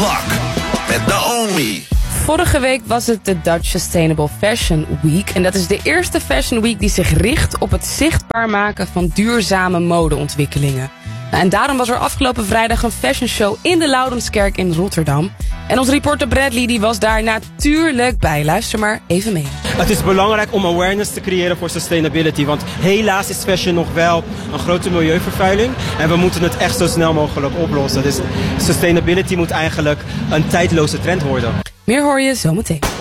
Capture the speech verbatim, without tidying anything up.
Luck met Naomi. Vorige week was het de Dutch Sustainable Fashion Week. En dat is de eerste Fashion Week die zich richt op het zichtbaar maken van duurzame modeontwikkelingen. En daarom was er afgelopen vrijdag een fashion show in de Laurenskerk in Rotterdam. En onze reporter Bradley die was daar natuurlijk bij. Luister maar even mee. Het is belangrijk om awareness te creëren voor sustainability. Want helaas is fashion nog wel een grote milieuvervuiling. En we moeten het echt zo snel mogelijk oplossen. Dus sustainability moet eigenlijk een tijdloze trend worden. Meer hoor je zometeen.